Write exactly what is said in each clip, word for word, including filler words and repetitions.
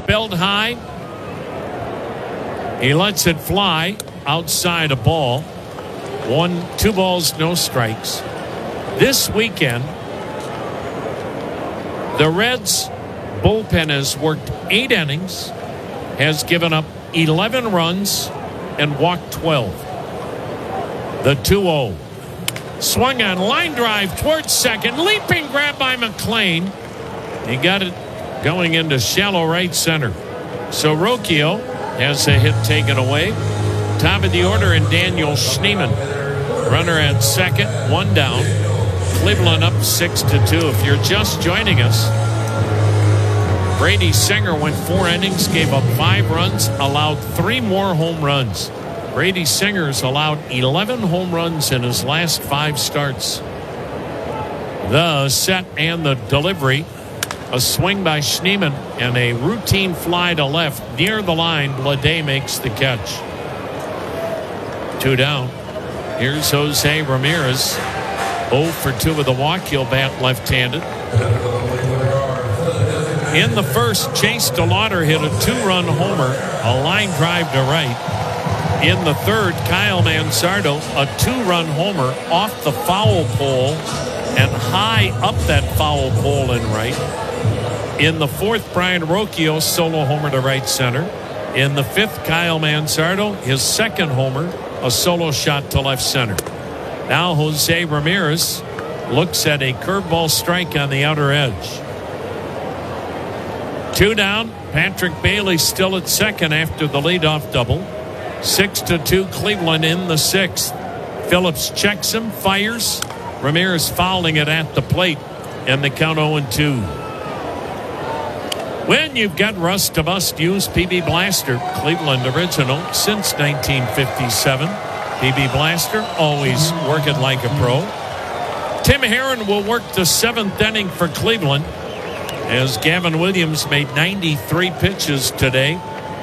belt high. He lets it fly outside a ball. One, two balls, no strikes. This weekend, the Reds bullpen has worked eight innings, has given up eleven runs, and walked twelve. The two oh. Swung on, line drive towards second. Leaping grab by McLean. He got it going into shallow right center. So Rocchio has a hit taken away. Top of the order and Daniel Schneemann. Runner at second, one down. Cleveland up six to two. If you're just joining us, Brady Singer went four innings, gave up five runs, allowed three more home runs. Brady Singer's allowed eleven home runs in his last five starts. The set and the delivery. A swing by Schneemann and a routine fly to left near the line. Bleday makes the catch. Two down. Here's Jose Ramirez. oh for two with a walk. He'll bat left-handed. In the first, Chase DeLauder hit a two-run homer, a line drive to right. In the third, Kyle Manzardo, a two-run homer off the foul pole and high up that foul pole in right. In the fourth, Brian Rocchio, solo homer to right center. In the fifth, Kyle Manzardo, his second homer, a solo shot to left center. Now Jose Ramirez looks at a curveball strike on the outer edge. Two down. Patrick Bailey still at second after the leadoff double. Six to two, Cleveland in the sixth. Phillips checks him, fires. Ramirez fouling it at the plate, and the count oh and two. When you've got rust to bust, use P B Blaster, Cleveland original since nineteen fifty-seven. P B Blaster, always working like a pro. Tim Herron will work the seventh inning for Cleveland as Gavin Williams made ninety-three pitches today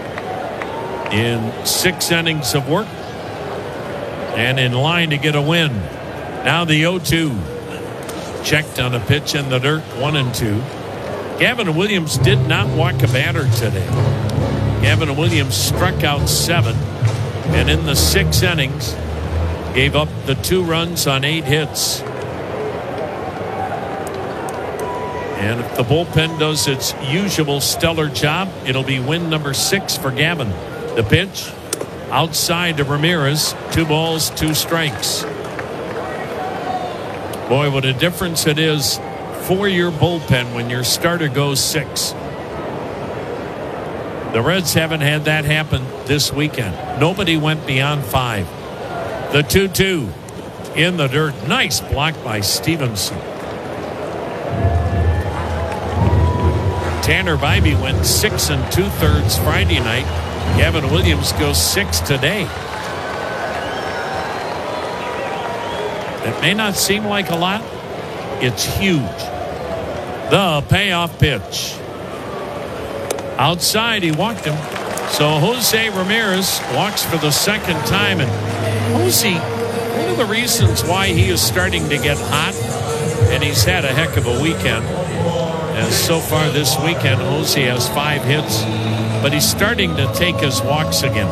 in six innings of work and in line to get a win. Now the oh two. Checked on a pitch in the dirt, one and two. Gavin Williams did not walk a batter today. Gavin Williams struck out seven, and in the six innings gave up the two runs on eight hits. And if the bullpen does its usual stellar job, it'll be win number six for Gavin. The pitch outside to Ramirez. Two balls, two strikes. Boy, what a difference it is for your bullpen when your starter goes six. The Reds haven't had that happen this weekend. Nobody went beyond five. The two two in the dirt. Nice block by Stevenson. Tanner Bybee went six and two-thirds Friday night. Gavin Williams goes six today. It may not seem like a lot. It's huge. The payoff pitch. Outside, he walked him. So Jose Ramirez walks for the second time. And Jose, one of the reasons why he is starting to get hot, and he's had a heck of a weekend, as so far this weekend, Jose has five hits, but he's starting to take his walks again.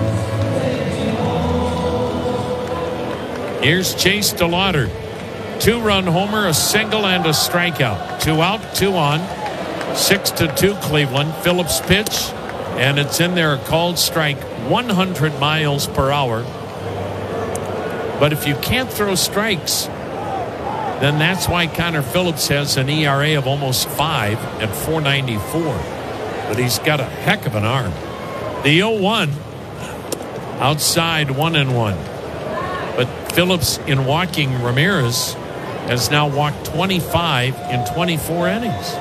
Here's Chase DeLauder. Two-run homer, a single, and a strikeout. Two out, two on. Six to two, Cleveland. Phillips pitch, and it's in there, a called strike, one hundred miles per hour. But if you can't throw strikes, then that's why Connor Phillips has an E R A of almost five at four ninety-four. But he's got a heck of an arm. The oh one, outside, one and one. But Phillips, in walking Ramirez, has now walked twenty-five in twenty-four innings.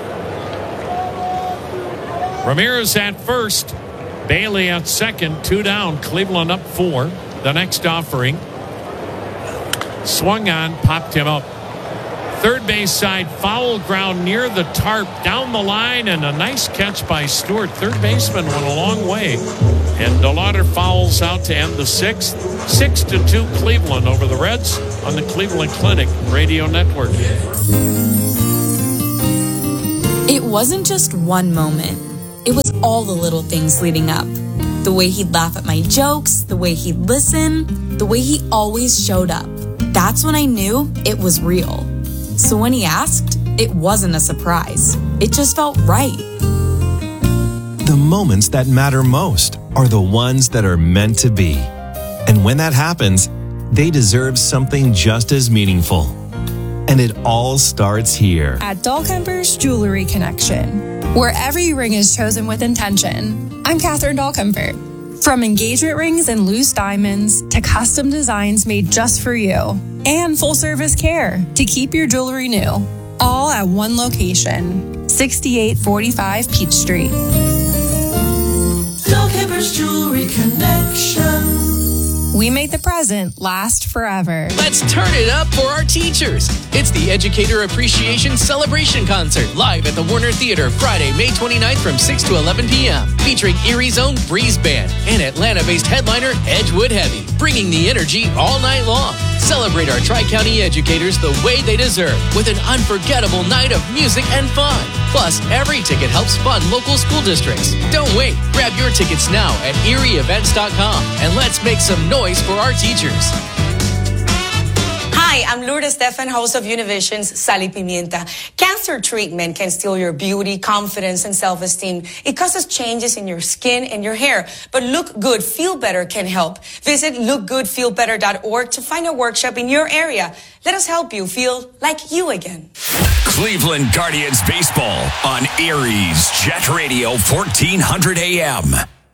Ramirez at first, Bailey at second, two down, Cleveland up four. The next offering, swung on, popped him up. Third base side, foul ground near the tarp, down the line, and a nice catch by Stewart. Third baseman went a long way, and DeLauder fouls out to end the sixth. Six to two, Cleveland over the Reds on the Cleveland Clinic Radio Network. It wasn't just one moment. It was all the little things leading up. The way he'd laugh at my jokes, the way he'd listen, the way he always showed up. That's when I knew it was real. So when he asked, it wasn't a surprise. It just felt right. The moments that matter most are the ones that are meant to be. And when that happens, they deserve something just as meaningful. And it all starts here. At Dahlkemper's Jewelry Connection, where every ring is chosen with intention. I'm Catherine Dahlkemper. From engagement rings and loose diamonds to custom designs made just for you and full-service care to keep your jewelry new. All at one location, sixty-eight forty-five Peach Street. Dahlkemper's Jewelry Connection. We make the present last forever. Let's turn it up for our teachers. It's the Educator Appreciation Celebration Concert live at the Warner Theater Friday, May twenty-ninth from six to eleven p.m. featuring Erie's own Breeze Band and Atlanta-based headliner Edgewood Heavy, bringing the energy all night long. Celebrate our Tri-County educators the way they deserve with an unforgettable night of music and fun. Plus, every ticket helps fund local school districts. Don't wait. Grab your tickets now at erie events dot com and let's make some noise for our teachers. Hi, I'm Lourdes Stefan, host of Univision's Sal y Pimienta. Cancer treatment can steal your beauty, confidence, and self-esteem. It causes changes in your skin and your hair. But Look Good, Feel Better can help. Visit look good feel better dot org to find a workshop in your area. Let us help you feel like you again. Cleveland Guardians baseball on Erie's Jet Radio fourteen hundred A M.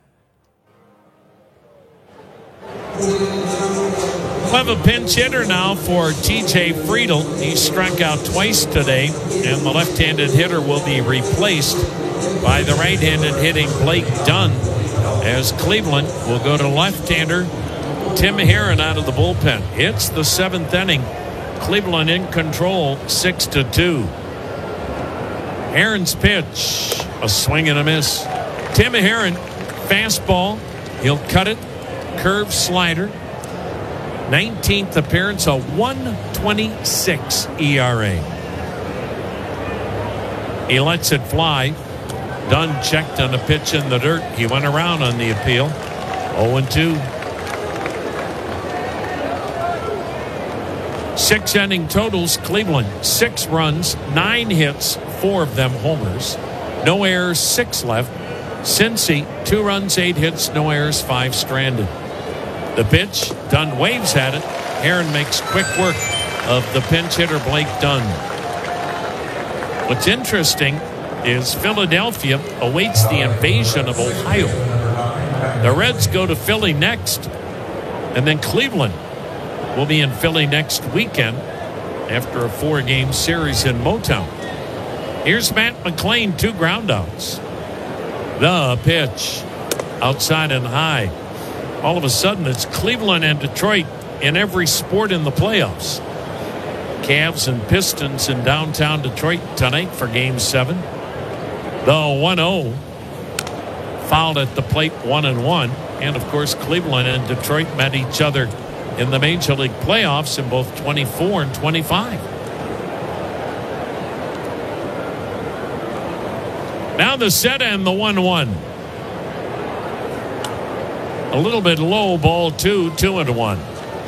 We'll have a pinch hitter now for T J Friedel. He struck out twice today, and the left-handed hitter will be replaced by the right-handed hitting Blake Dunn, as Cleveland will go to left-hander Tim Herron out of the bullpen. It's the seventh inning. Cleveland in control, six to two. Herron's pitch, a swing and a miss. Tim Herron, fastball. He'll cut it. Curve slider. nineteenth appearance, a one twenty-six E R A. He lets it fly. Dunn checked on a pitch in the dirt. He went around on the appeal. oh and two. Six inning totals. Cleveland, six runs, nine hits, four of them homers. No errors, six left. Cincy, two runs, eight hits, no errors, five stranded. The pitch, Dunn waves at it. Herron makes quick work of the pinch hitter Blake Dunn. What's interesting is Philadelphia awaits the invasion of Ohio. The Reds go to Philly next, and then Cleveland will be in Philly next weekend after a four-game series in Motown. Here's Matt McLain, two groundouts. The pitch, outside and high. All of a sudden, it's Cleveland and Detroit in every sport in the playoffs. Cavs and Pistons in downtown Detroit tonight for Game seven. The one oh. Fouled at the plate, one and one. And, of course, Cleveland and Detroit met each other in the Major League playoffs in both twenty-four and twenty-five. Now the set and the one one. A little bit low, ball two, two and one.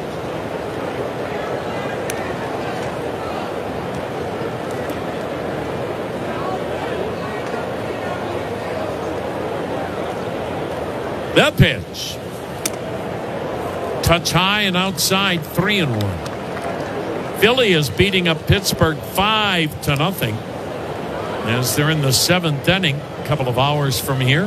The pitch. Touch high and outside, three and one. Philly is beating up Pittsburgh five to nothing as they're in the seventh inning, a couple of hours from here.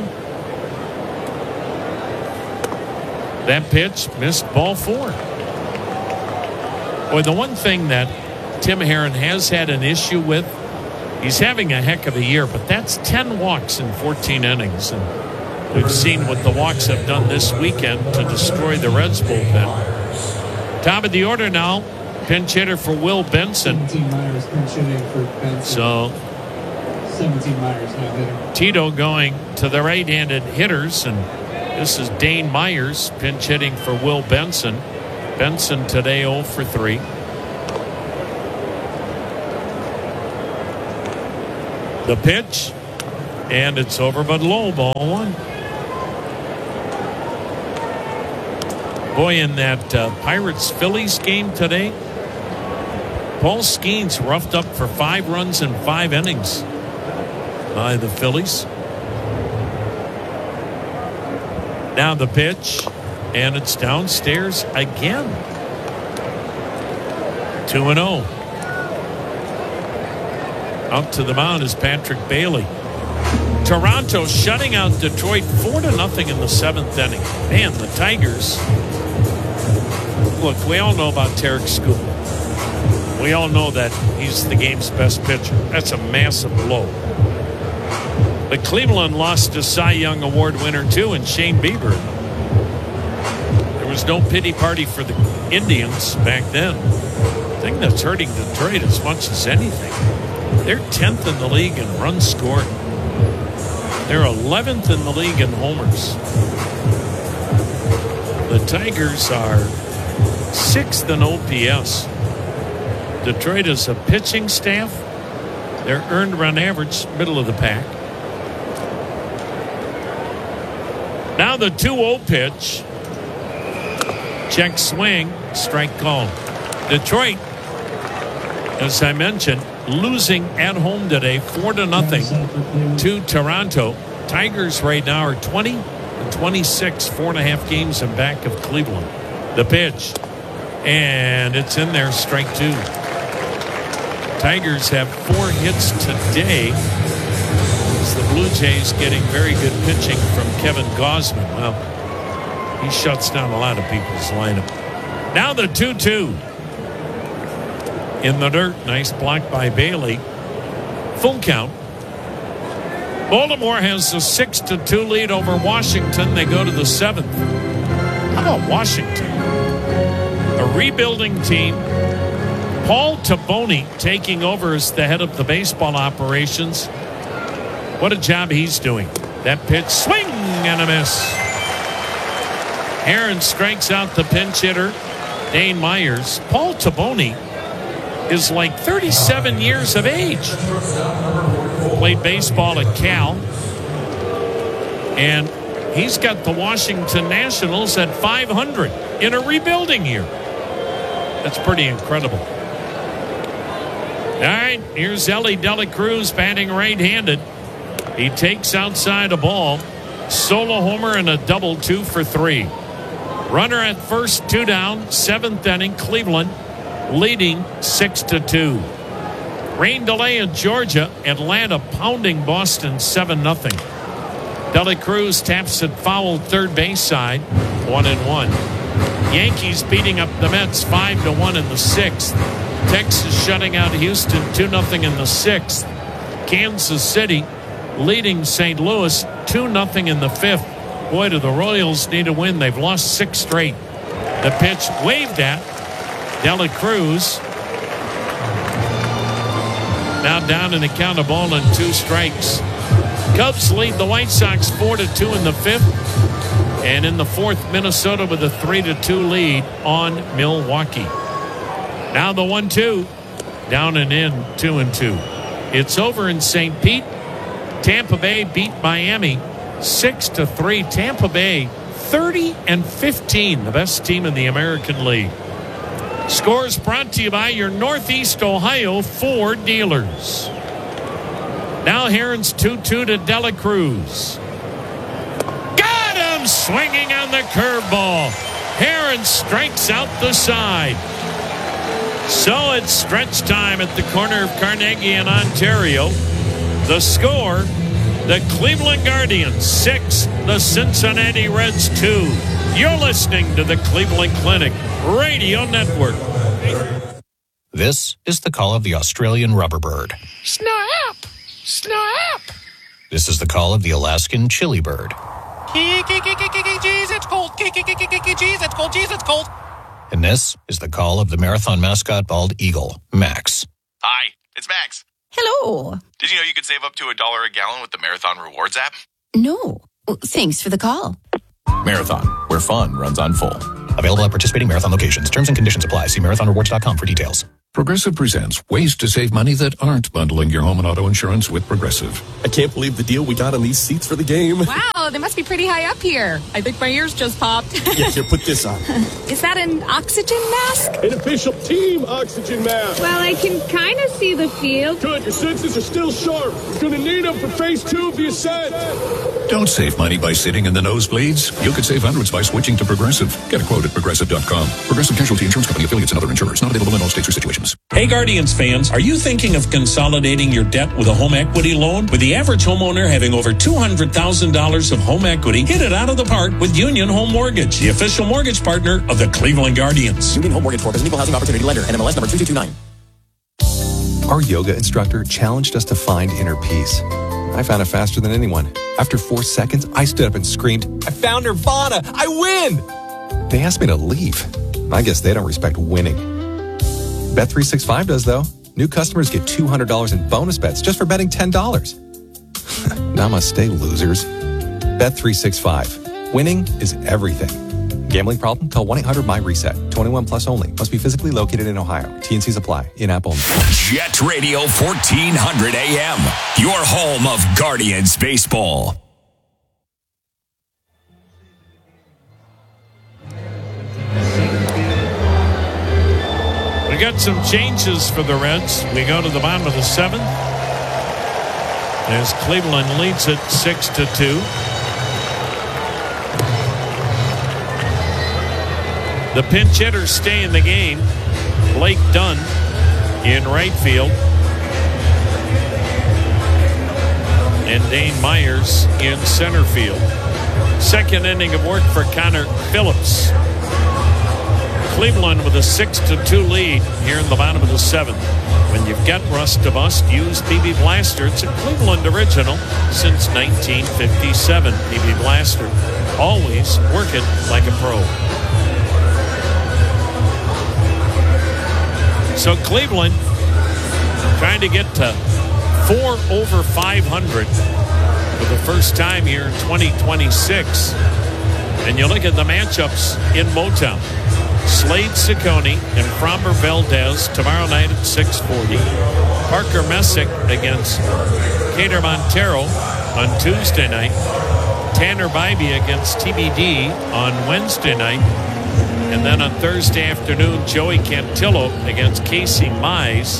That pitch missed, ball four. Boy, the one thing that Tim Herron has had an issue with, he's having a heck of a year, but that's ten walks in fourteen innings. And we've seen what the walks have done this weekend to destroy the Reds bullpen. Top of the order now, pinch hitter for Will Benson. seventeen Myers pinch hitting for Benson. So seventeen Myers no hitter. Tito going to the right-handed hitters, and this is Dane Myers pinch hitting for Will Benson. Benson today oh for three. The pitch, And it's over, but low, ball one. Boy, in that uh, Pirates-Phillies game today, Paul Skeens roughed up for five runs in five innings by the Phillies. Now the pitch, and it's downstairs again. two and oh. Out to the mound is Patrick Bailey. Toronto shutting out Detroit four to nothing in the seventh inning. Man, the Tigers. Look, we all know about Tarek Skubal. We all know that he's the game's best pitcher. That's a massive blow. But Cleveland lost a Cy Young Award winner too, and Shane Bieber. There was no pity party for the Indians back then. The thing that's hurting Detroit as much as anything, they're tenth in the league in runs scored. They're eleventh in the league in homers. The Tigers are sixth in O P S. Detroit is a pitching staff. Their earned run average, middle of the pack. Now the two oh pitch. Check swing, strike call. Detroit, as I mentioned, losing at home today, four to nothing to Toronto. Tigers right now are twenty and twenty-six, four and a half games in back of Cleveland. The pitch, and it's in there, strike two. Tigers have four hits today. As the Blue Jays getting very good pitching from Kevin Gausman. Well, he shuts down a lot of people's lineup. Now the two two. In the dirt, nice block by Bailey. Full count. Baltimore has a six to two lead over Washington. They go to the seventh. How about Washington? A rebuilding team. Paul Taboni taking over as the head of the baseball operations. What a job he's doing. That pitch, swing and a miss. Aaron strikes out the pinch hitter, Dane Myers. Paul Taboni is like thirty-seven years of age. Played baseball at Cal. And he's got the Washington Nationals at five hundred in a rebuilding year. That's pretty incredible. All right, here's Ellie Dela Cruz batting right-handed. He takes outside a ball. Solo homer and a double, two for three. Runner at first, two down. Seventh inning, Cleveland leading six to two. Rain delay in Georgia. Atlanta pounding Boston seven nothing. Dela Cruz taps it foul third base side. One and one. Yankees beating up the Mets five to one in the sixth. Texas shutting out Houston two nothing in the sixth. Kansas City leading Saint Louis two nothing in the fifth. Boy, do the Royals need a win. They've lost six straight. The pitch waved at Dela Cruz. Now down in the count of ball and two strikes. Cubs lead the White Sox four to two in the fifth. And in the fourth, Minnesota with a three to two lead on Milwaukee. Now the one two. Down and in, two and two. It's over in Saint Pete. Tampa Bay beat Miami six to three. Tampa Bay thirty and fifteen, the best team in the American League. Scores brought to you by your Northeast Ohio Ford dealers. Now Herons two two to Dela Cruz. Got him swinging on the curveball. Heron strikes out the side. So it's stretch time at the corner of Carnegie and Ontario. The score, the Cleveland Guardians six, the Cincinnati Reds two. You're listening to the Cleveland Clinic Radio Network. This is the call of the Australian rubberbird. Snap! Snap! This is the call of the Alaskan chili bird. Jeez, it's cold. Jeez, it's cold. Jeez, it's cold. And this is the call of the marathon mascot bald eagle, Max. Hi, it's Max. Hello. Did you know you could save up to a dollar a gallon with the Marathon Rewards app? No. Thanks for the call. Marathon, where fun runs on full. Available at participating Marathon locations. Terms and conditions apply. See marathon rewards dot com for details. Progressive presents ways to save money that aren't bundling your home and auto insurance with Progressive. I can't believe the deal we got on these seats for the game. Wow, they must be pretty high up here. I think my ears just popped. Yeah, here, put this on. Is that an oxygen mask? An official team oxygen mask. Well, I can kind of see the field. Good, your senses are still sharp. You're going to need them for phase two of the ascent. Don't save money by sitting in the nosebleeds. You could save hundreds by switching to Progressive. Get a quote at progressive dot com. Progressive Casualty Insurance Company, affiliates, and other insurers. Not available in all states or situations. Hey Guardians fans, are you thinking of consolidating your debt with a home equity loan? With the average homeowner having over two hundred thousand dollars of home equity, hit it out of the park with Union Home Mortgage, the official mortgage partner of the Cleveland Guardians. Union Home Mortgage Corp is an equal housing opportunity lender and M L S number two two two nine. Our yoga instructor challenged us to find inner peace. I found it faster than anyone. After four seconds, I stood up and screamed, I found Nirvana! I win! They asked me to leave. I guess they don't respect winning. Bet three sixty-five does, though. New customers get two hundred dollars in bonus bets just for betting ten dollars. Namaste, losers. Bet three sixty-five. Winning is everything. Gambling problem? Call one eight hundred M Y reset. twenty-one plus only. Must be physically located in Ohio. T and Cs apply. In-app only. Jet Radio fourteen hundred A M. Your home of Guardians baseball. We got some changes for the Reds. We go to the bottom of the seventh as Cleveland leads it six to two. The pinch hitters stay in the game. Blake Dunn in right field. And Dane Myers in center field. Second inning of work for Connor Phillips. Cleveland with a six to two lead here in the bottom of the seventh. When you've got Rust to Bust, use P B Blaster. It's a Cleveland original since nineteen fifty-seven. P B Blaster, always working like a pro. So Cleveland trying to get to four over five hundred for the first time here in twenty twenty-six. And you look at the matchups in Motown. Slade Ciccone and Framber Valdez tomorrow night at six forty. Parker Messick against Cater Montero on Tuesday night. Tanner Bybee against T B D on Wednesday night. And then on Thursday afternoon, Joey Cantillo against Casey Mize.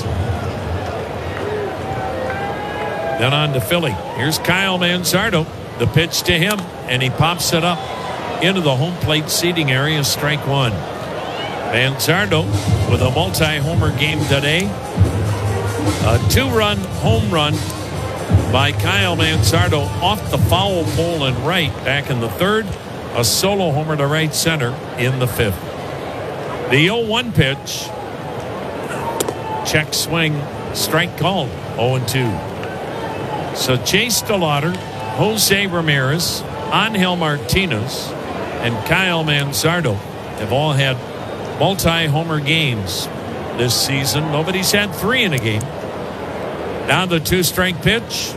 Then on to Philly. Here's Kyle Manzardo. The pitch to him, and he pops it up into the home plate seating area, strike one. Manzardo with a multi-homer game today. A two-run home run by Kyle Manzardo off the foul pole and right back in the third. A solo homer to right center in the fifth. The oh one pitch. Check swing. Strike called. oh and two. So Chase DeLauder, Jose Ramirez, Angel Martinez, and Kyle Manzardo have all had multi-homer games this season. Nobody's had three in a game. Now the two-strike pitch.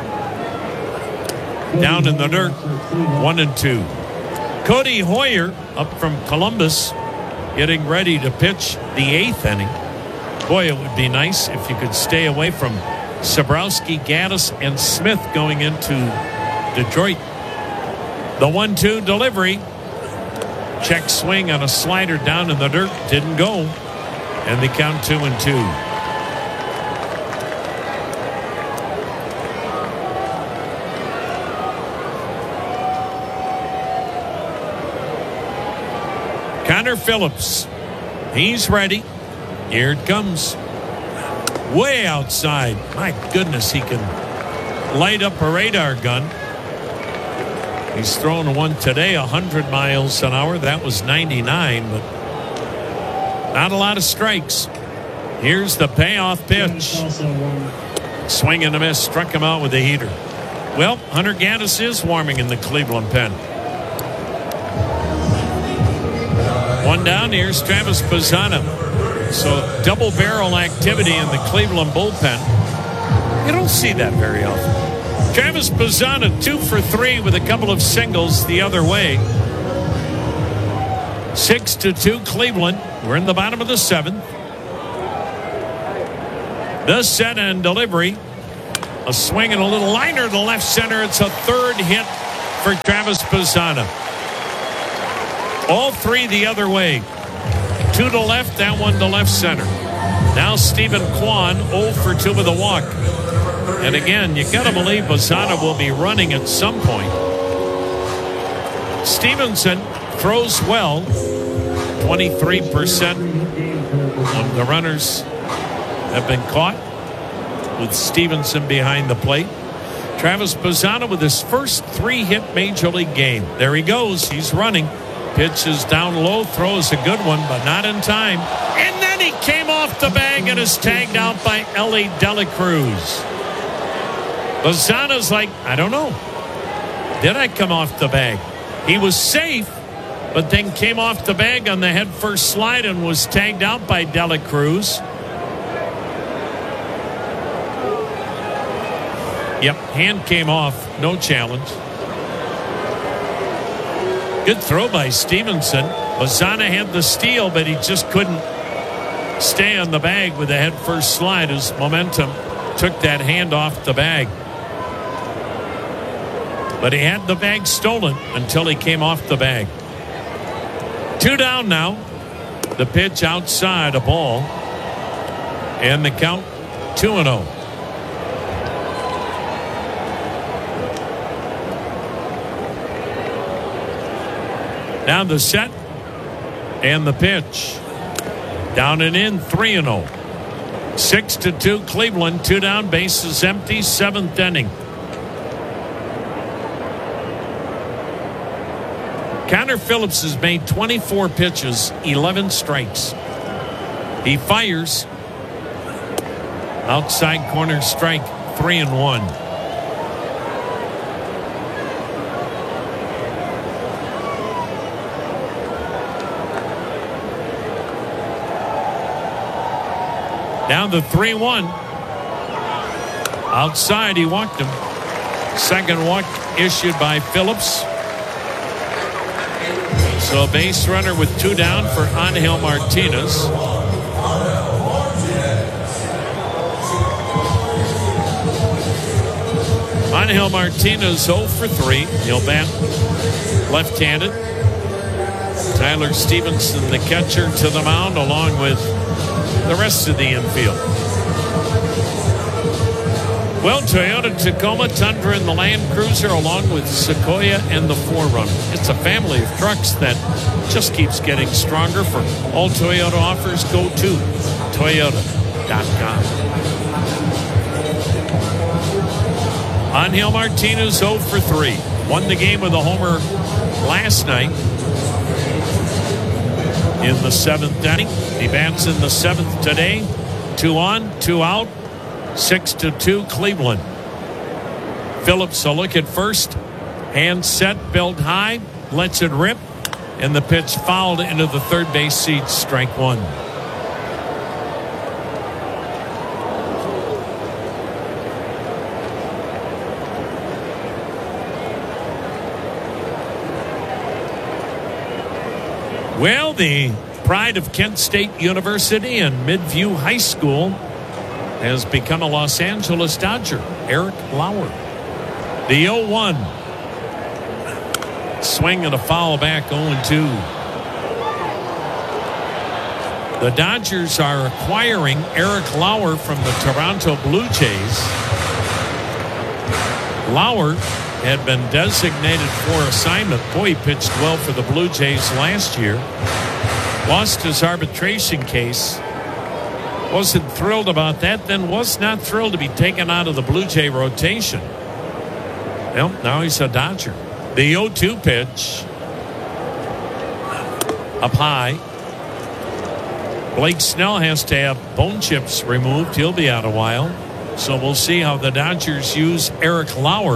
Down in the dirt. One and two. Cody Hoyer up from Columbus getting ready to pitch the eighth inning. Boy, it would be nice if you could stay away from Sabrowski, Gaddis, and Smith going into Detroit. The one two delivery. Check swing on a slider down in the dirt. Didn't go. And they count two and two. Connor Phillips. He's ready. Here it comes. Way outside. My goodness, he can light up a radar gun. He's thrown one today, one hundred miles an hour. That was ninety-nine, but not a lot of strikes. Here's the payoff pitch. Swing and a miss. Struck him out with a heater. Well, Hunter Gaddis is warming in the Cleveland pen. One down. Here's Travis Bazzana. So double barrel activity in the Cleveland bullpen. You don't see that very often. Travis Bazzana, two for three with a couple of singles the other way. Six to two Cleveland. We're in the bottom of the seventh. The set and delivery. A swing and a little liner to left center. It's a third hit for Travis Bazzana. All three the other way. Two to left, that one to left center. Now Stephen Kwan, oh for two with a walk. And again, you got to believe Bazzana will be running at some point. Stevenson throws well. twenty-three percent of the runners have been caught with Stevenson behind the plate. Travis Bazzana with his first three-hit Major League game. There he goes. He's running. Pitch is down low. Throws a good one, but not in time. And then he came off the bag and is tagged out by Ellie De La Cruz. Bazzana's like, I don't know. Did I come off the bag? He was safe, but then came off the bag on the head first slide and was tagged out by De La Cruz. Yep, hand came off. No challenge. Good throw by Stevenson. Bazzana had the steal, but he just couldn't stay on the bag with the head first slide as momentum took that hand off the bag. But he had the bag stolen until he came off the bag. Two down now. The pitch outside, a ball. And the count two and oh. Now the set and the pitch. Down and in, three and oh. Six to two, Cleveland. Two down, bases empty, seventh inning. Connor Phillips has made twenty-four pitches, eleven strikes. He fires. Outside corner strike, three and one. Down the three one. Outside, he walked him. Second walk issued by Phillips. So a base runner with two down for Angel Martinez. Angel Martinez oh for three. He'll bat left-handed. Tyler Stevenson, the catcher, to the mound along with the rest of the infield. Well, Toyota Tacoma, Tundra, and the Land Cruiser, along with Sequoia and the four runner. It's a family of trucks that just keeps getting stronger. For all Toyota offers, go to Toyota dot com. Angel Martinez oh for three. Won the game with a homer last night in the seventh inning. He bats in the seventh today. Two on, two out. Six to two, Cleveland. Phillips a look at first. Hand set, built high, lets it rip, and the pitch fouled into the third base seat, strike one. Well, the pride of Kent State University and Midview High School has become a Los Angeles Dodger, Eric Lauer. The oh one. Swing and a foul back, oh and two. The Dodgers are acquiring Eric Lauer from the Toronto Blue Jays. Lauer had been designated for assignment. Boy, he pitched well for the Blue Jays last year. Lost his arbitration case. Wasn't thrilled about that, then was not thrilled to be taken out of the Blue Jay rotation. Well, now he's a Dodger. The oh two pitch. Up high. Blake Snell has to have bone chips removed. He'll be out a while. So we'll see how the Dodgers use Eric Lauer.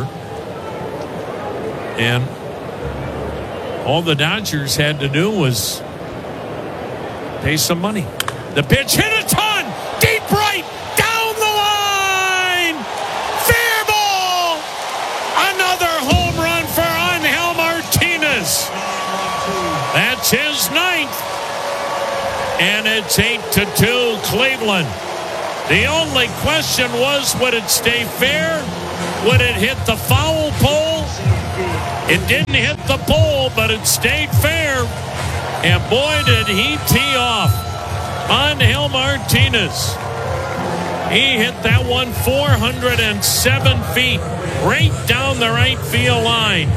And all the Dodgers had to do was pay some money. The pitch hit a ton. Deep right. Down the line. Fair ball. Another home run for Angel Martinez. That's his ninth. And it's eight to two Cleveland. The only question was, would it stay fair? Would it hit the foul pole? It didn't hit the pole, but it stayed fair. And boy, did he tee off. Angel Martinez. He hit that one four hundred seven feet, right down the right field line.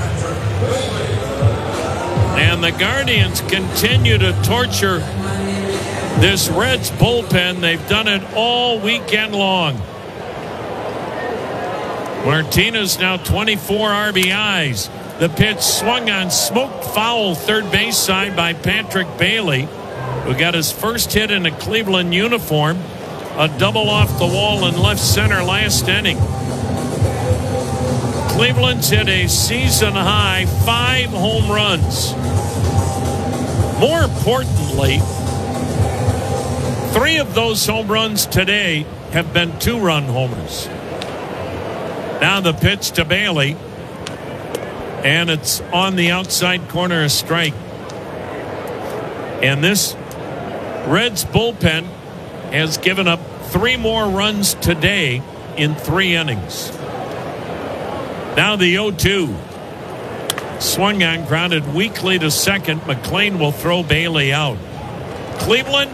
And the Guardians continue to torture this Reds bullpen. They've done it all weekend long. Martinez now twenty-four R B Is. The pitch swung on, smoked foul third base side by Patrick Bailey, who got his first hit in a Cleveland uniform. A double off the wall in left center last inning. Cleveland's hit a season high five home runs. More importantly, three of those home runs today have been two-run homers. Now the pitch to Bailey, and it's on the outside corner, a strike. And this Reds bullpen has given up three more runs today in three innings. Now the oh two. Swung on, grounded weakly to second. McLean will throw Bailey out. Cleveland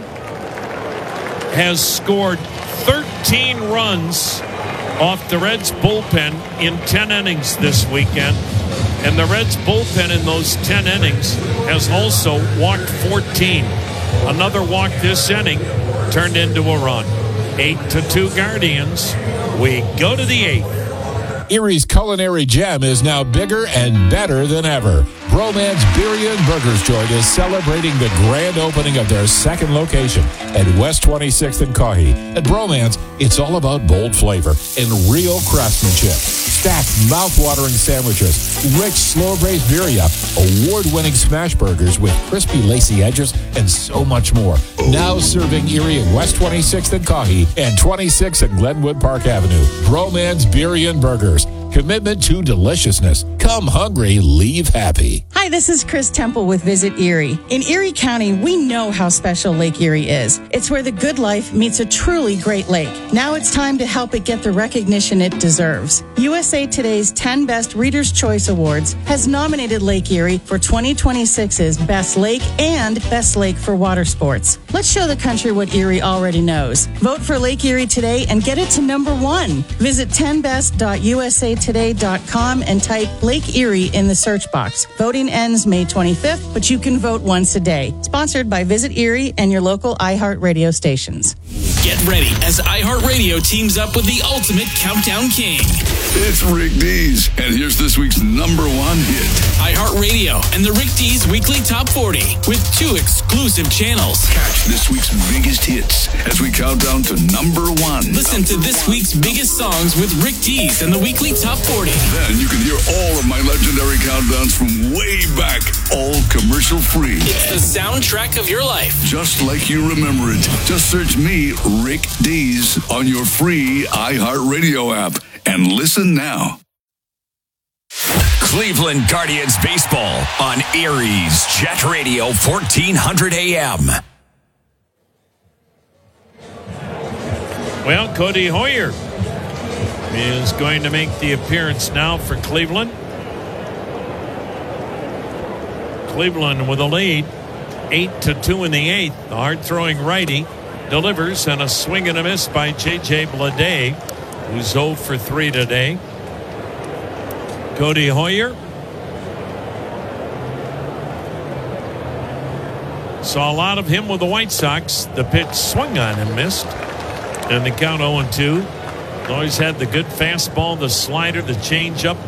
has scored thirteen runs off the Reds bullpen in ten innings this weekend. And the Reds bullpen in those ten innings has also walked fourteen. Another walk this inning turned into a run. Eight to two Guardians. We go to the eighth. Erie's culinary gem is now bigger and better than ever. Bromance Birria and Burgers Joint is celebrating the grand opening of their second location at West twenty-sixth and Caughey. At Bromance, it's all about bold flavor and real craftsmanship. Stacked, mouth-watering sandwiches, rich, slow-braised birria, award-winning smash burgers with crispy, lacy edges, and so much more. Now serving Erie at West twenty-sixth and Caughey and twenty-sixth and Glenwood Park Avenue. Bromance Birria and Burgers. Commitment to deliciousness. Come hungry, leave happy. Hi, this is Chris Temple with Visit Erie. In Erie County, we know how special Lake Erie is. It's where the good life meets a truly great lake. Now it's time to help it get the recognition it deserves. U S A Today's ten Best Reader's Choice Awards has nominated Lake Erie for twenty twenty-six's Best Lake and Best Lake for Water Sports. Let's show the country what Erie already knows. Vote for Lake Erie today and get it to number one. Visit ten best dot u s a today dot com and type Lake Erie in the search box. Voting ends May twenty-fifth, but you can vote once a day. Sponsored by Visit Erie and your local iHeartRadio stations. Get ready as iHeartRadio teams up with the ultimate countdown king. It's Rick Dees, and here's this week's number one hit. iHeartRadio and the Rick Dees Weekly Top forty with two exclusive channels. Catch this week's biggest hits as we count down to number one. Listen to this week's biggest songs with Rick Dees and the Weekly Top forty. Then you can hear all of my legendary countdowns from way back, all commercial free. It's the soundtrack of your life. Just like you remember it. Just search me, Rick Dees, on your free iHeartRadio app and listen now. Cleveland Guardians baseball on Erie's Jet Radio fourteen hundred A M. Well, Cody Hoyer is going to make the appearance now for Cleveland. Cleveland with a lead, eight to two in the eighth. The hard-throwing righty delivers, and a swing and a miss by J J Bleday, who's oh for three today. Cody Hoyer saw a lot of him with the White Sox. The pitch swung on and missed, and the count oh and two. Always had the good fastball, the slider, the changeup.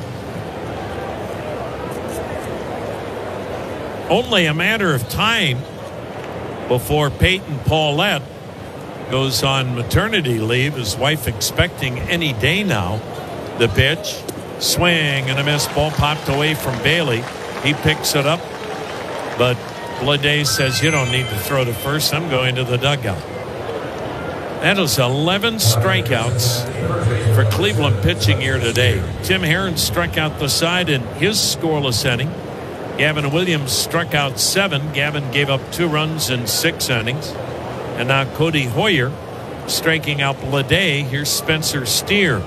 Only a matter of time before Peyton Paulette goes on maternity leave. His wife expecting any day now. The pitch, swing and a miss. Ball popped away from Bailey. He picks it up, but Bleday says, "You don't need to throw to first. I'm going to the dugout." That is eleven strikeouts for Cleveland pitching here today. Tim Herron struck out the side in his scoreless inning. Gavin Williams struck out seven. Gavin gave up two runs in six innings. And now Cody Hoyer striking out Bleday. Here's Spencer Steer.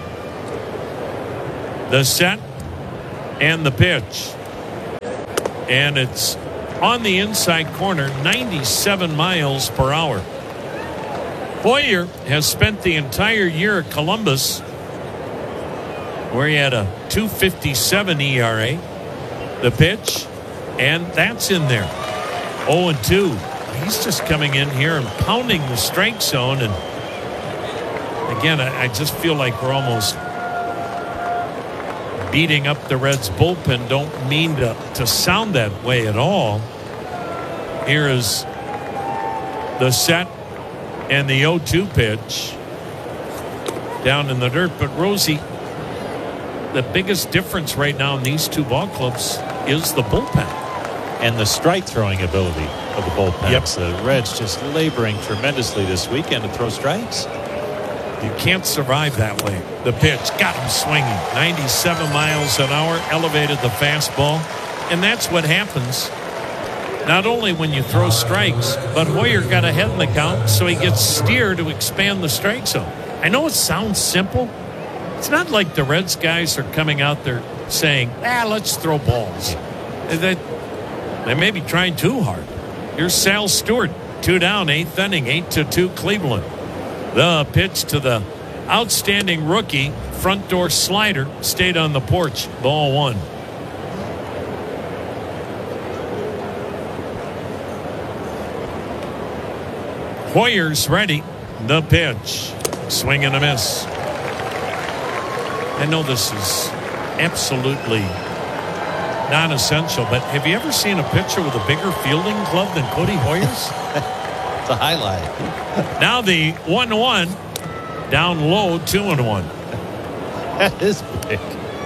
The set and the pitch. And it's on the inside corner, ninety-seven miles per hour. Hoyer has spent the entire year at Columbus, where he had a two fifty-seven E R A. The pitch, and that's in there. oh and two. He's just coming in here and pounding the strike zone. And again, I, I just feel like we're almost beating up the Reds bullpen. Don't mean to, to sound that way at all. Here is the set and the oh two pitch down in the dirt. But Rosie, the biggest difference right now in these two ball clubs is the bullpen. And the strike throwing ability of the bullpen. Yep. The Reds just laboring tremendously this weekend to throw strikes. You can't survive that way. The pitch got him swinging. ninety-seven miles an hour, elevated the fastball. And that's what happens not only when you throw strikes, but Hoyer got ahead in the count, so he gets Steer to expand the strike zone. I know it sounds simple. It's not like the Reds guys are coming out there saying, ah, let's throw balls. They, they may be trying too hard. Here's Sal Stewart, two down, eighth inning, eight to two Cleveland. The pitch to the outstanding rookie, front door slider, stayed on the porch, ball one. Hoyer's ready. The pitch. Swing and a miss. I know this is absolutely non-essential, but have you ever seen a pitcher with a bigger fielding glove than Cody Hoyer's? It's a highlight. Now the one one. Down low, two and one. That is big.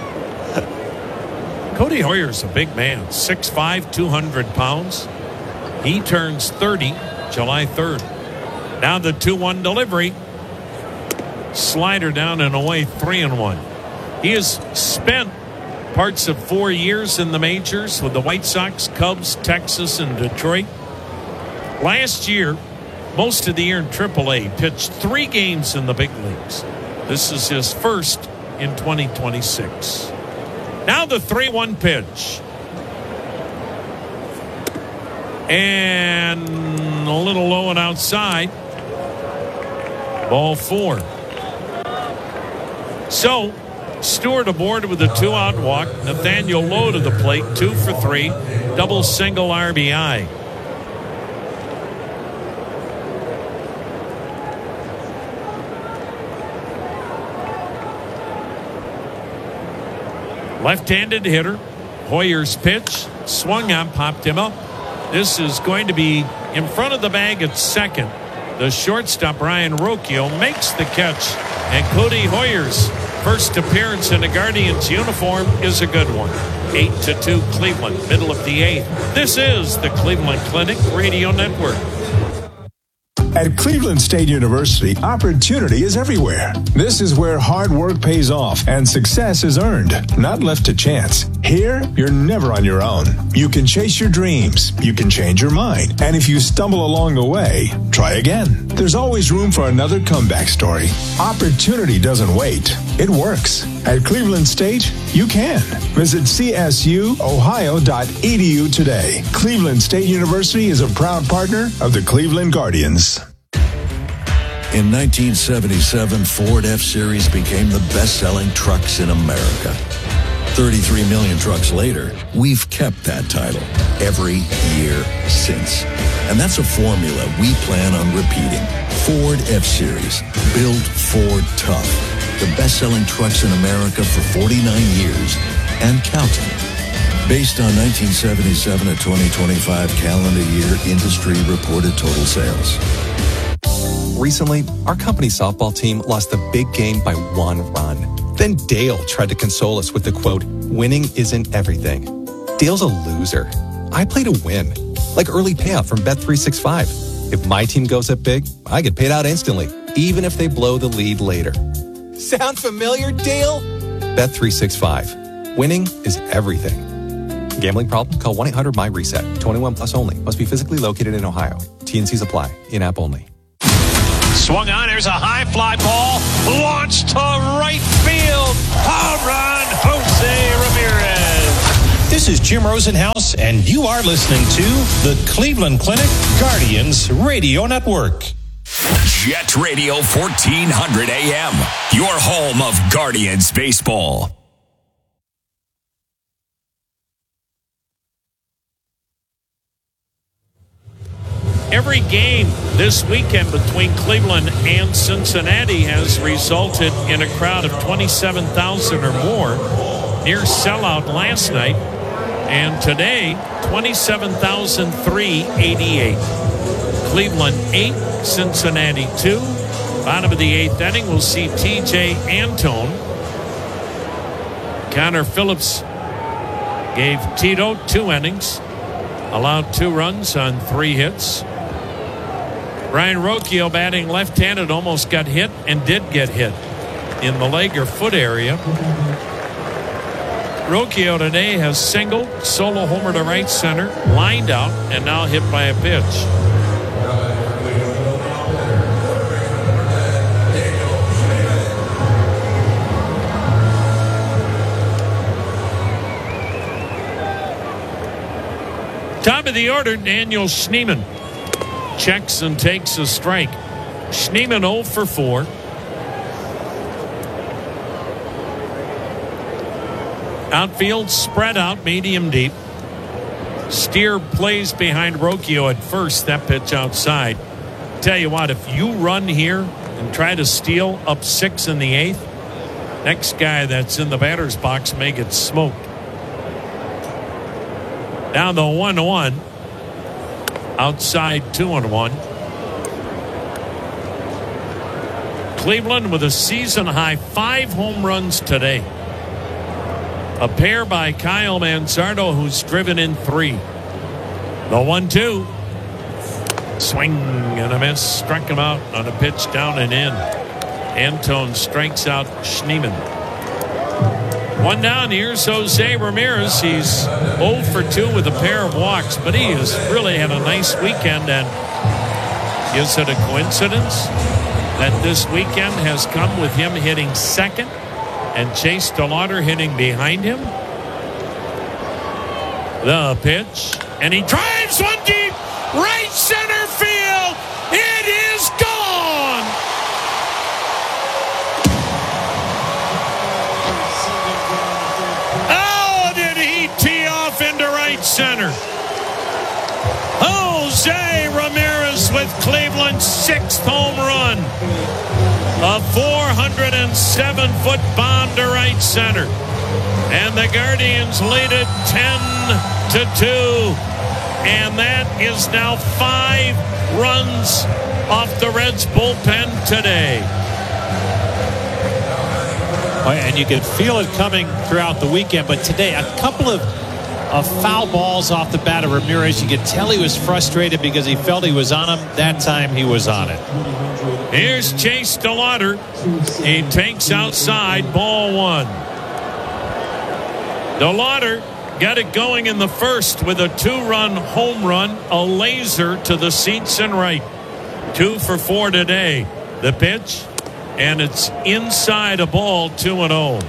Cody Hoyer's a big man. six five, two hundred pounds. He turns thirty July third. Now the two one delivery. Slider down and away, three and one. He has spent parts of four years in the majors with the White Sox, Cubs, Texas, and Detroit. Last year, most of the year in triple A, pitched three games in the big leagues. This is his first in twenty twenty-six. Now the three one pitch. And a little low and outside. Ball four. So, Stewart aboard with a two-out walk. Nathaniel Lowe to the plate, two for three. Double single R B I. Left-handed hitter. Hoyer's pitch. Swung on, popped him up. This is going to be in front of the bag at second. The shortstop, Ryan Rocchio, makes the catch. And Cody Hoyer's first appearance in a Guardians uniform is a good one. eight to two Cleveland, middle of the eighth. This is the Cleveland Clinic Radio Network. At Cleveland State University, opportunity is everywhere. This is where hard work pays off and success is earned, not left to chance. Here, you're never on your own. You can chase your dreams. You can change your mind. And if you stumble along the way, try again. There's always room for another comeback story. Opportunity doesn't wait. It works. At Cleveland State, you can. Visit c s u ohio dot e d u today. Cleveland State University is a proud partner of the Cleveland Guardians. In nineteen seventy-seven, Ford F-Series became the best-selling trucks in America. thirty-three million trucks later, we've kept that title every year since. And that's a formula we plan on repeating. Ford F-Series. Built Ford tough. The best-selling trucks in America for forty-nine years and counting. Based on nineteen seventy-seven to twenty twenty-five calendar year industry reported total sales. Recently, our company softball team lost the big game by one run. Then Dale tried to console us with the quote, winning isn't everything. Dale's a loser. I play to win. Like early payout from Bet three sixty-five. If my team goes up big, I get paid out instantly, even if they blow the lead later. Sound familiar, Dale? Bet three sixty-five. Winning is everything. Gambling problem? Call one eight hundred my reset. twenty-one plus only. Must be physically located in Ohio. T N Cs apply. In-app only. Swung on. There's a high fly ball. Launched to right field. Home run, Jose Ramirez. This is Jim Rosenhaus, and you are listening to the Cleveland Clinic Guardians Radio Network. Jet Radio fourteen hundred A M, your home of Guardians baseball. Every game this weekend between Cleveland and Cincinnati has resulted in a crowd of twenty-seven thousand or more. Near sellout last night. And today, twenty-seven thousand three hundred eighty-eight. Cleveland eight, Cincinnati two. Bottom of the eighth inning, we'll see T J Antone. Connor Phillips gave Tito two innings, allowed two runs on three hits. Ryan Rocchio batting left-handed almost got hit and did get hit in the leg or foot area. Rocchio today has singled, solo homer to right center, lined out, and now hit by a pitch. Top of the order, Daniel Schneemann checks and takes a strike. Schneemann oh for four. Outfield spread out, medium deep. Steer plays behind Rocchio at first. That pitch outside. Tell you what, if you run here and try to steal up six in the eighth, next guy that's in the batter's box may get smoked. Down the one one. Outside two and one. Cleveland with a season high five home runs today. A pair by Kyle Manzardo, who's driven in three. The one two. Swing and a miss. Struck him out on a pitch down and in. Antone strikes out Schneemann. One down. Here's Jose Ramirez. He's oh for two with a pair of walks, but he has really had a nice weekend. And is it a coincidence that this weekend has come with him hitting second and Chase DeLauder hitting behind him? The pitch, and he drives one deep, right center field. It is gone. Oh, did he tee off into right center? Jose Ramirez with Cleveland's sixth home run. A four hundred seven foot bomb to right center. And the Guardians lead it ten to two. And that is now five runs off the Reds bullpen today. And you can feel it coming throughout the weekend, but today a couple of, of foul balls off the bat of Ramirez. You could tell he was frustrated because he felt he was on him. That time he was on it. Here's Chase DeLauder. He takes outside, ball one. DeLauder got it going in the first with a two-run home run, a laser to the seats and right. Two for four today. The pitch, and it's inside a ball, two and oh.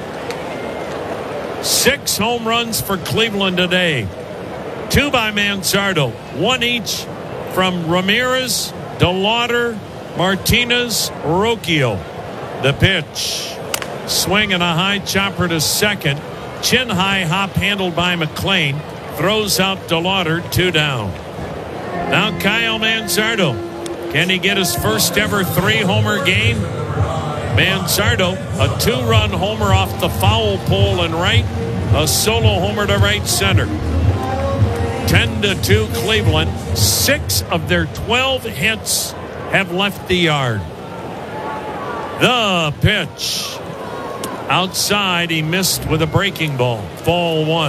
Six home runs for Cleveland today. Two by Manzardo, one each from Ramirez, DeLauder, Martinez, Rocchio. The pitch, swing and a high chopper to second. Chin high hop handled by McLean. Throws out DeLauder, two down. Now Kyle Manzardo. Can he get his first ever three-homer game? Manzardo, a two-run homer off the foul pole and right. A solo homer to right center. ten to two Cleveland. Six of their twelve hits have left the yard. The pitch. Outside, he missed with a breaking ball. Ball one.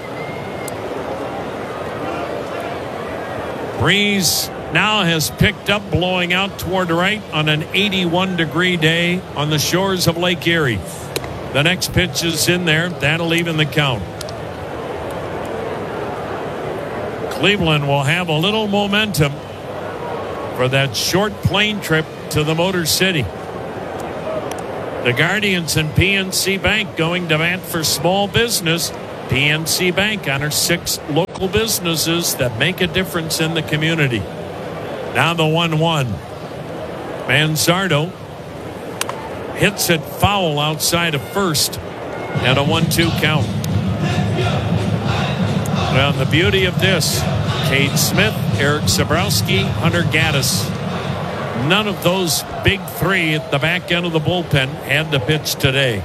Breeze now has picked up, blowing out toward right on an eighty-one degree day on the shores of Lake Erie. The next pitch is in there. That'll even the count. Cleveland will have a little momentum for that short plane trip to the Motor City. The Guardians and P N C Bank going to bat for small business. P N C Bank honors six local businesses that make a difference in the community. Now the one one. Manzardo hits it foul outside of first, and a one two count. Well, the beauty of this, Cade Smith, Eric Zabrowski, Hunter Gaddis. None of those big three at the back end of the bullpen had to pitch today.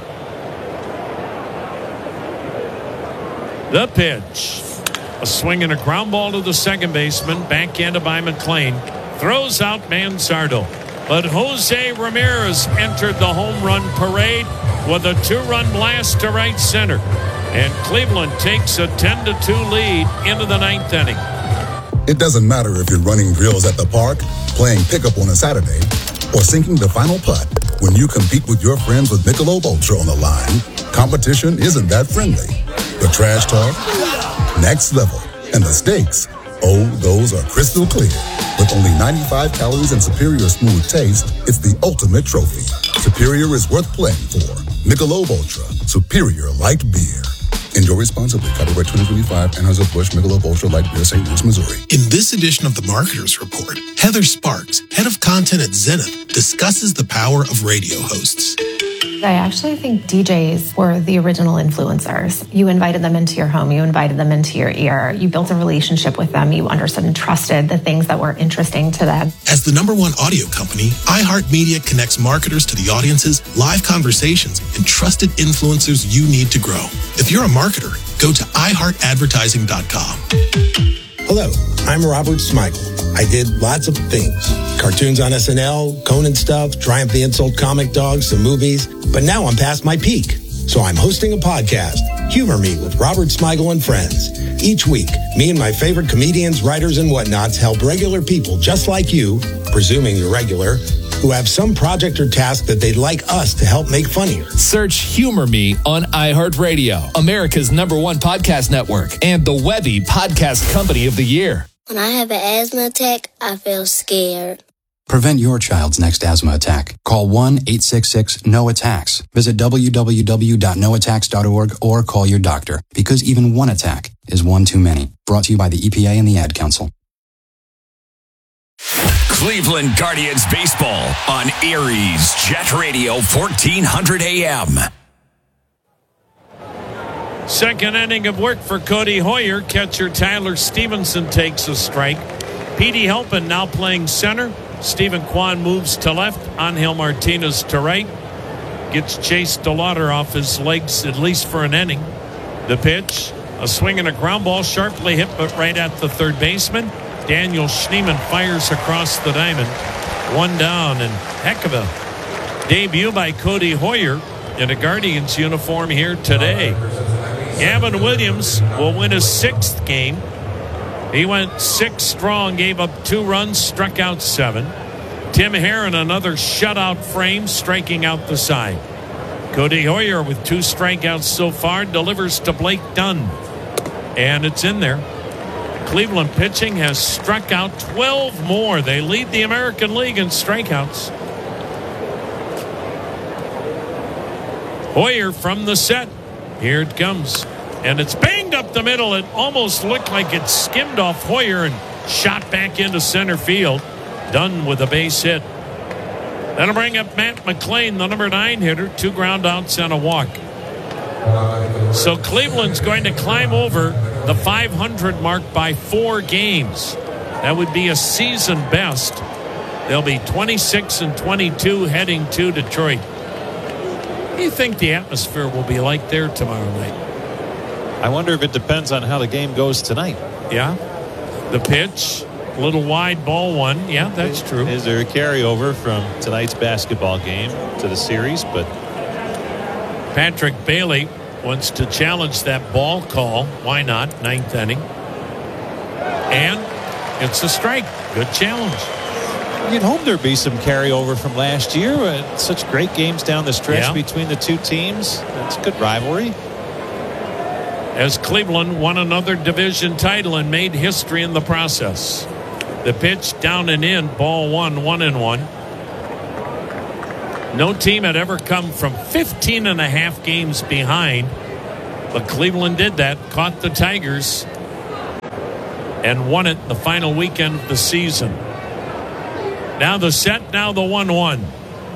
The pitch. A swing and a ground ball to the second baseman, backhanded by McLean. Throws out Manzardo. But Jose Ramirez entered the home run parade with a two-run blast to right center. And Cleveland takes a ten to two lead into the ninth inning. It doesn't matter if you're running drills at the park, playing pickup on a Saturday, or sinking the final putt. When you compete with your friends with Michelob Ultra on the line, competition isn't that friendly. The trash talk, next level, and the stakes, oh, those are crystal clear. With only ninety-five calories and superior smooth taste, it's the ultimate trophy. Superior is worth playing for. Michelob Ultra, superior light beer. Enjoy responsibly. Copyright twenty twenty-five, Anheuser-Busch Michelob Ultra Light Beer, Saint Louis, Missouri. In this edition of the Marketers Report, Heather Sparks, head of content at Zenith, discusses the power of radio hosts. I actually think D Js were the original influencers. You invited them into your home. You invited them into your ear. You built a relationship with them. You understood and trusted the things that were interesting to them. As the number one audio company, iHeartMedia connects marketers to the audiences, live conversations, and trusted influencers you need to grow. If you're a marketer, go to i heart advertising dot com. Hello, I'm Robert Smigel. I did lots of things. Cartoons on S N L, Conan stuff, Triumph the Insult Comic Dog, some movies. But now I'm past my peak. So I'm hosting a podcast, Humor Me with Robert Smigel and Friends. Each week, me and my favorite comedians, writers, and whatnots help regular people just like you, presuming you're regular, who have some project or task that they'd like us to help make funnier. Search Humor Me on iHeartRadio, America's number one podcast network, and the Webby Podcast Company of the Year. When I have an asthma attack, I feel scared. Prevent your child's next asthma attack. Call one eight six six N O attacks. Visit w w w dot no attacks dot org or call your doctor, because even one attack is one too many. Brought to you by the E P A and the Ad Council. Cleveland Guardians baseball on Aries Jet Radio fourteen hundred A M. Second inning of work for Cody Hoyer. Catcher Tyler Stevenson takes a strike. Petey Halpin now playing center. Stephen Kwan moves to left. Angel Martinez to right. Gets Chase DeLauder off his legs, at least for an inning. The pitch, a swing and a ground ball, sharply hit, but right at the third baseman. Daniel Schneemann fires across the diamond. One down, and heck of a debut by Cody Hoyer in a Guardians uniform here today. Gavin Williams will win his sixth game. He went six strong, gave up two runs, struck out seven. Tim Herron, another shutout frame, striking out the side. Cody Hoyer, with two strikeouts so far, delivers to Blake Dunn. And it's in there. Cleveland pitching has struck out twelve more. They lead the American League in strikeouts. Hoyer from the set. Here it comes. And it's banged up the middle. It almost looked like it skimmed off Hoyer and shot back into center field. Dunn with a base hit. That'll bring up Matt McLean, the number nine hitter. Two ground outs and a walk. So Cleveland's going to climb over the five hundred mark by four games. That would be a season best. They'll be twenty-six and twenty-two heading to Detroit. What do you think the atmosphere will be like there tomorrow night? I wonder if it depends on how the game goes tonight. Yeah. The pitch, a little wide ball one. Yeah, that's true. Is there a carryover from tonight's basketball game to the series? But Patrick Bailey wants to challenge that ball call. Why not? Ninth inning. And it's a strike. Good challenge. You'd hope there'd be some carryover from last year. Uh, such great games down the stretch yeah. between the two teams. It's a good rivalry. As Cleveland won another division title and made history in the process. The pitch down and in, ball one, one and one. No team had ever come from fifteen and a half games behind, but Cleveland did that, caught the Tigers, and won it the final weekend of the season. Now the set, now the one one.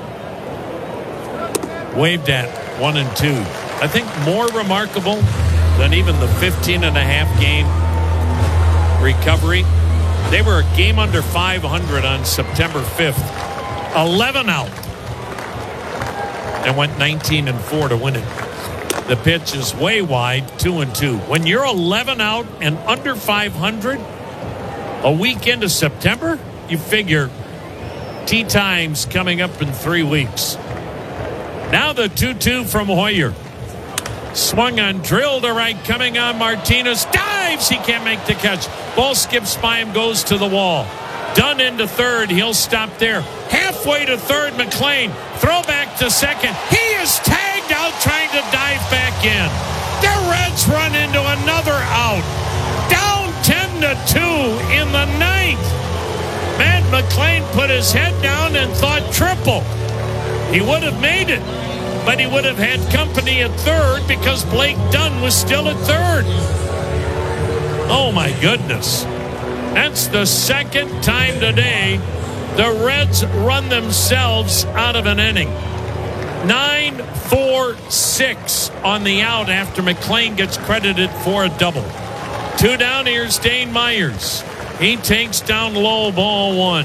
Waved at one and two. I think more remarkable than even the fifteen and a half game recovery. They were a game under five hundred on September fifth. eleven out. And went nineteen and four to win it. The pitch is way wide, two and two. When you're eleven out and under five hundred a week into September, you figure tee time's coming up in three weeks. Now the two two from Hoyer. Swung on, drill to right, coming on Martinez. Dives! He can't make the catch. Ball skips by him, goes to the wall. Dunn into third. He'll stop there. Halfway to third, McLean. Throw back to second. He is tagged out trying to dive back in. The Reds run into another out. Down ten to two in the ninth. Matt McLean put his head down and thought triple. He would have made it, but he would have had company at third because Blake Dunn was still at third. Oh, my goodness. That's the second time today the Reds run themselves out of an inning. nine four six on the out after McLean gets credited for a double. Two down, here's Dane Myers. He takes down low, ball one.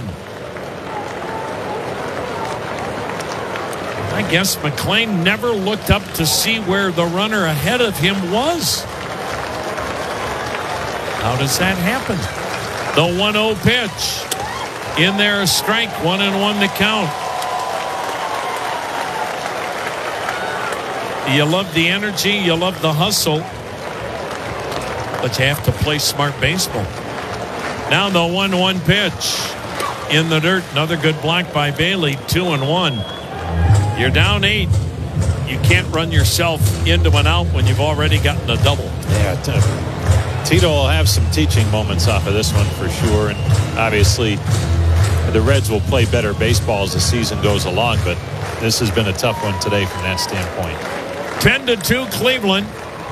I guess McLean never looked up to see where the runner ahead of him was. How does that happen? The one oh pitch. In there, a strike, one and one to count. You love the energy, you love the hustle, but you have to play smart baseball. Now the one one pitch. In the dirt, another good block by Bailey, two and one. You're down eight. You can't run yourself into an out when you've already gotten a double. Yeah, t- Tito will have some teaching moments off of this one for sure. And obviously, the Reds will play better baseball as the season goes along, but this has been a tough one today from that standpoint. ten to two Cleveland.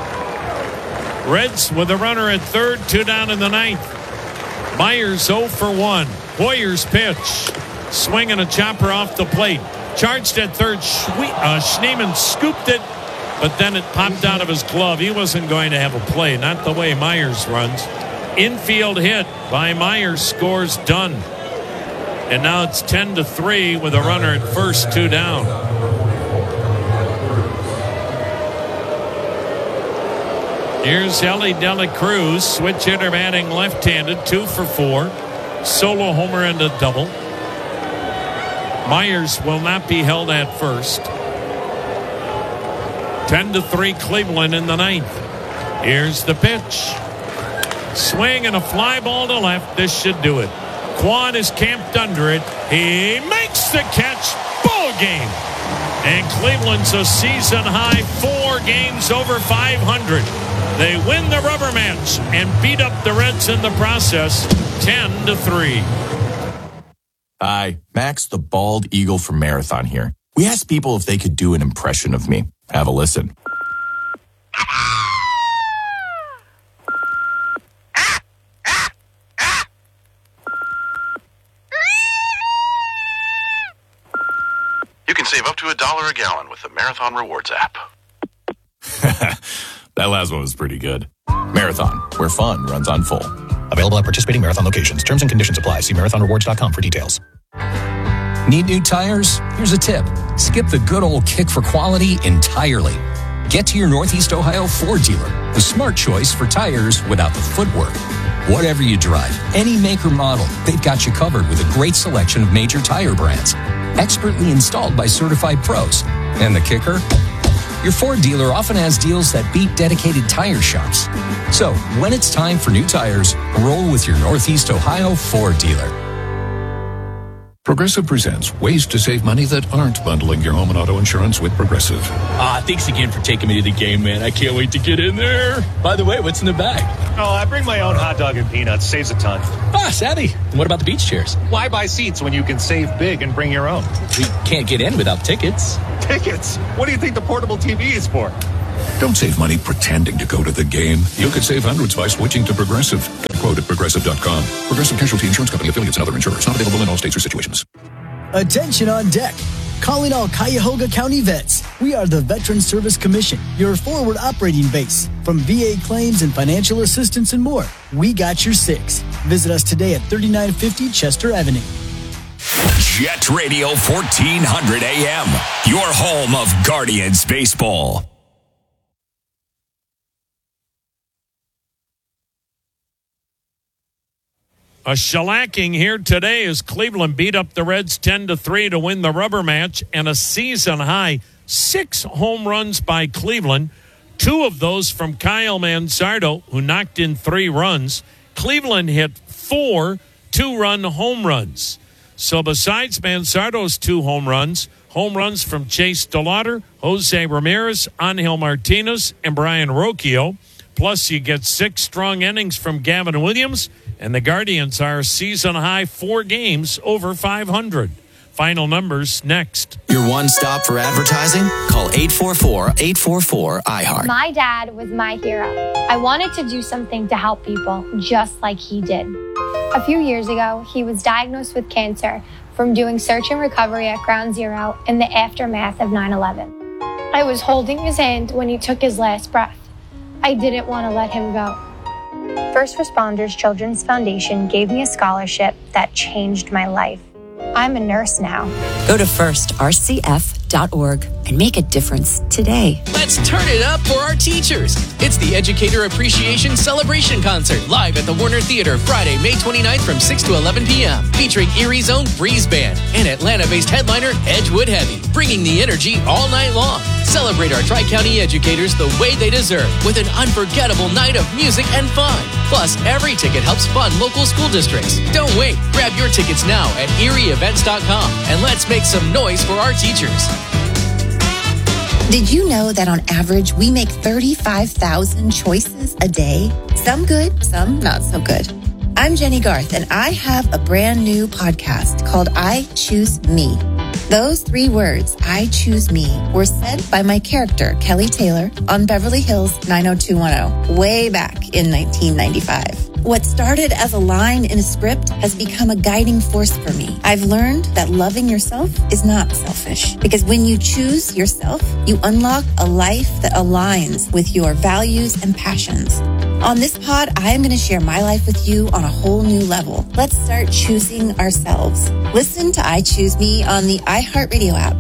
Reds with a runner at third, two down in the ninth. Myers oh for one. Hoyer's pitch. Swing and a chopper off the plate. Charged at third. Uh, Schneemann scooped it, but then it popped out of his glove. He wasn't going to have a play, not the way Myers runs. Infield hit by Myers, scores Dunn. And now it's ten to three with a runner at first, two down. Here's Ellie Dela Cruz, switch hitter batting left-handed, two for four. Solo homer and a double. Myers will not be held at first. ten to three Cleveland in the ninth. Here's the pitch. Swing and a fly ball to left. This should do it. Kwan is camped under it. He makes the catch. Ball game. And Cleveland's a season high four games over five hundred. They win the rubber match and beat up the Reds in the process, ten to three. Hi, Max the Bald Eagle from Marathon here. We asked people if they could do an impression of me. Have a listen. You can save up to a dollar a gallon with the Marathon Rewards app. That last one was pretty good. Marathon, where fun runs on full. Available at participating Marathon locations. Terms and conditions apply. See marathon rewards dot com for details. Need new tires? Here's a tip. Skip the good old kick for quality entirely. Get to your Northeast Ohio Ford dealer, the smart choice for tires without the footwork. Whatever you drive, any make or model, they've got you covered with a great selection of major tire brands. Expertly installed by certified pros. And the kicker? Your Ford dealer often has deals that beat dedicated tire shops. So, when it's time for new tires, roll with your Northeast Ohio Ford dealer. Progressive presents ways to save money that aren't bundling your home and auto insurance with Progressive. Ah, thanks again for taking me to the game, man. I can't wait to get in there. By the way, what's in the bag? Oh, I bring my own hot dog and peanuts. Saves a ton. Ah, savvy. And what about the beach chairs? Why buy seats when you can save big and bring your own? We can't get in without tickets. Tickets? What do you think the portable T V is for? Don't save money pretending to go to the game. You could save hundreds by switching to Progressive. Get a quote at progressive dot com. Progressive Casualty Insurance Company, affiliates, and other insurers. Not available in all states or situations. Attention on deck. Calling all Cuyahoga County vets. We are the Veteran Service Commission, your forward operating base. From V A claims and financial assistance and more, we got your six. Visit us today at thirty-nine fifty Chester Avenue. Jet Radio fourteen hundred A M, your home of Guardians baseball. A shellacking here today as Cleveland beat up the Reds ten to three to win the rubber match, and a season high six home runs by Cleveland. Two of those from Kyle Manzardo, who knocked in three runs. Cleveland hit four two-run home runs. So besides Manzardo's two home runs, home runs from Chase DeLauder, Jose Ramirez, Angel Martinez, and Brian Rocchio. Plus, you get six strong innings from Gavin Williams, and the Guardians are season-high four games over five hundred. Final numbers next. Your one stop for advertising? Call eight four four, eight four four, I heart. My dad was my hero. I wanted to do something to help people just like he did. A few years ago, he was diagnosed with cancer from doing search and recovery at Ground Zero in the aftermath of nine eleven. I was holding his hand when he took his last breath. I didn't want to let him go. First Responders Children's Foundation gave me a scholarship that changed my life. I'm a nurse now. Go to first r c f dot org and make a difference today. Let's turn it up for our teachers. It's the Educator Appreciation Celebration Concert live at the Warner Theater Friday, May twenty-ninth from six to eleven p.m. featuring Erie's own Breeze Band and Atlanta-based headliner Edgewood Heavy, bringing the energy all night long. Celebrate our Tri-County educators the way they deserve with an unforgettable night of music and fun. Plus, every ticket helps fund local school districts. Don't wait. Grab your tickets now at erie events dot com and let's make some noise for our teachers. Did you know that on average, we make thirty-five thousand choices a day? Some good, some not so good. I'm Jenny Garth, and I have a brand new podcast called I Choose Me. Those three words, I choose me, were said by my character, Kelly Taylor, on Beverly Hills nine oh two one oh, way back in nineteen ninety-five. What started as a line in a script has become a guiding force for me. I've learned that loving yourself is not selfish, because when you choose yourself, you unlock a life that aligns with your values and passions. On this pod, I am going to share my life with you on a whole new level. Let's start choosing ourselves. Listen to I Choose Me on the iHeartRadio app.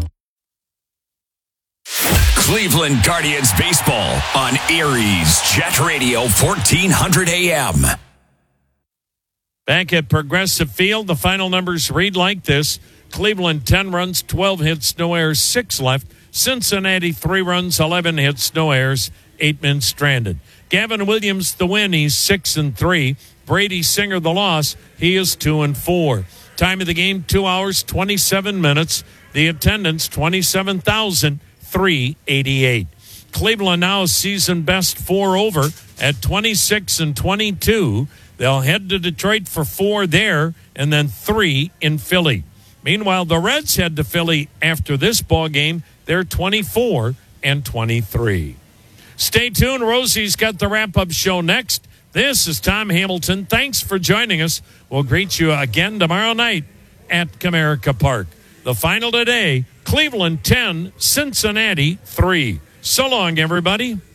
Cleveland Guardians baseball on Aries Jet Radio fourteen hundred A M. Back at Progressive Field, the final numbers read like this. Cleveland, ten runs, twelve hits, no errors, six left. Cincinnati, three runs, eleven hits, no errors, eight men stranded. Gavin Williams, the win, he's six and three. Brady Singer, the loss, he is two and four. Time of the game, two hours, twenty-seven minutes. The attendance, twenty-seven thousand three hundred eighty-eight. Cleveland now season best four over at twenty-six and twenty-two. They'll head to Detroit for four there and then three in Philly. Meanwhile, the Reds head to Philly after this ball game. They're twenty-four and twenty-three. Stay tuned. Rosie's got the wrap-up show next. This is Tom Hamilton. Thanks for joining us. We'll greet you again tomorrow night at Comerica Park. The final today, Cleveland ten, Cincinnati three. So long, everybody.